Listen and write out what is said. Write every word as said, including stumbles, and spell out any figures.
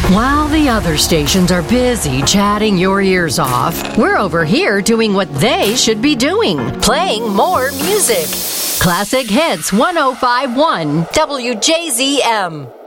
While the other stations are busy chatting your ears off, we're over here doing what they should be doing, playing more music. Classic Hits one oh five point one W J Z M.